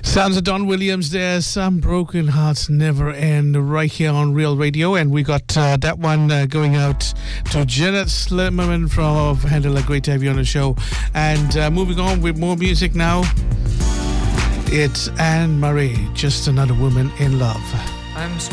Sounds of Don Williams there. Some broken hearts never end, right here on Real Radio. And we got that one going out to Janet Slimmerman from Handler. Great to have you on the show. And moving on with more music now. It's Anne Marie, Just Another Woman in Love. I'm